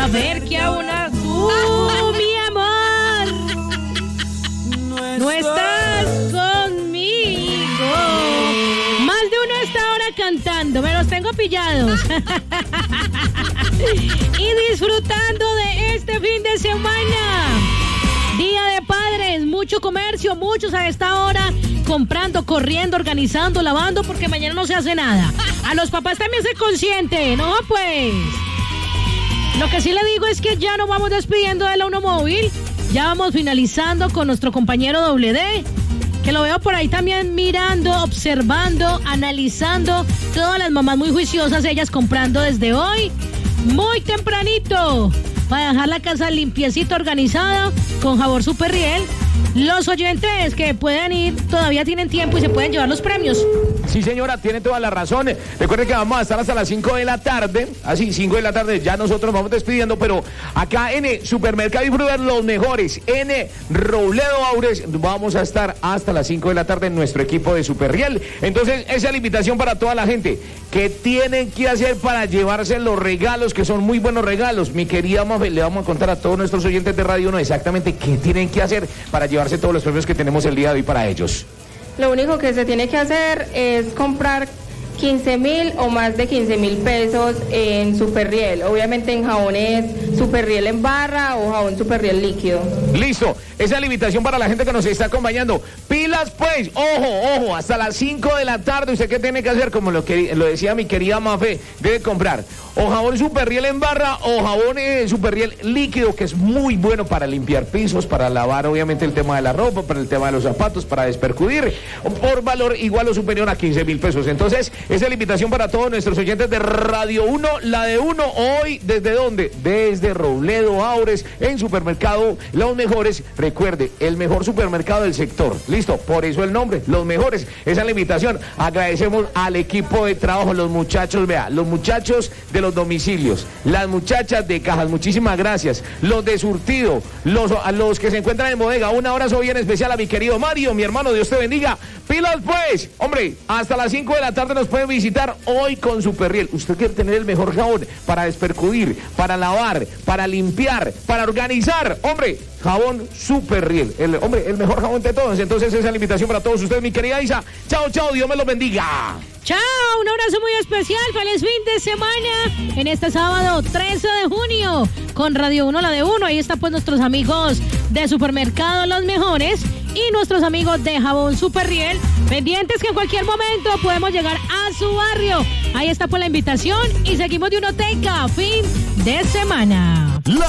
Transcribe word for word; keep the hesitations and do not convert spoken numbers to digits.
A ver que a una tú, mi amor, no estás conmigo. Más de uno está ahora cantando, me los tengo pillados. Y disfrutando de este fin de semana. Día de Padres, mucho comercio, muchos a esta hora comprando, corriendo, organizando, lavando, porque mañana no se hace nada. A los papás también se consiente, ¿no? Pues lo que sí le digo es que ya nos vamos despidiendo de la Uno Móvil. Ya vamos finalizando con nuestro compañero Doble D, que lo veo por ahí también mirando, observando, analizando. Todas las mamás muy juiciosas, ellas comprando desde hoy, muy tempranito, para dejar la casa limpiecita, organizada, con jabón Super Riel. Los oyentes que pueden ir, todavía tienen tiempo y se pueden llevar los premios. Sí, señora, tiene toda la razón. Recuerden que vamos a estar hasta las cinco de la tarde. Así, cinco de la tarde, ya nosotros nos vamos despidiendo, pero acá en Supermercado y Frutas Los Mejores, en Robledo Aures, vamos a estar hasta las cinco de la tarde en nuestro equipo de Super Riel. Entonces, esa es la invitación para toda la gente. ¿Qué tienen que hacer para llevarse los regalos, que son muy buenos regalos? Mi querida Mafe, le vamos a contar a todos nuestros oyentes de Radio uno exactamente qué tienen que hacer para llevarse todos los premios que tenemos el día de hoy para ellos. Lo único que se tiene que hacer es comprar quince mil o más de quince mil pesos en Super Riel, obviamente en jabones Super Riel en barra o jabón Super Riel líquido. Listo, esa es la invitación para la gente que nos está acompañando. Pilas pues, ojo, ojo, hasta las cinco de la tarde, ¿usted qué tiene que hacer? Como lo, que, lo decía mi querida Mafe, debe comprar o jabón Super Riel en barra o jabón eh, Super Riel líquido, que es muy bueno para limpiar pisos, para lavar obviamente el tema de la ropa, para el tema de los zapatos, para despercudir, por valor igual o superior a quince mil pesos. Entonces, esa es la invitación para todos nuestros oyentes de Radio uno, la de uno, hoy, ¿desde dónde? Desde Robledo Aures, en Supermercado Los Mejores. Recuerde, el mejor supermercado del sector. Listo, por eso el nombre, Los Mejores. Esa es la invitación. Agradecemos al equipo de trabajo, los muchachos, vea, los muchachos de los domicilios, las muchachas de cajas, muchísimas gracias. Los de surtido, los, a los que se encuentran en bodega, un abrazo bien especial a mi querido Mario, mi hermano, Dios te bendiga. Pilas pues, hombre, hasta las cinco de la tarde nos pueden visitar hoy con Super Riel. Usted quiere tener el mejor jabón para despercudir, para lavar, para limpiar, para organizar, hombre, jabón Super Riel, el, hombre, el mejor jabón de todos. Entonces esa es la invitación para todos ustedes, mi querida Isa. Chao, chao, Dios me los bendiga. Chao, un abrazo muy especial, feliz fin de semana en este sábado trece de junio con Radio uno, la de uno. Ahí están pues nuestros amigos de Supermercado Los Mejores y nuestros amigos de jabón Super Riel, pendientes que en cualquier momento podemos llegar a su barrio. Ahí está pues la invitación y seguimos de Unoteca, fin de semana.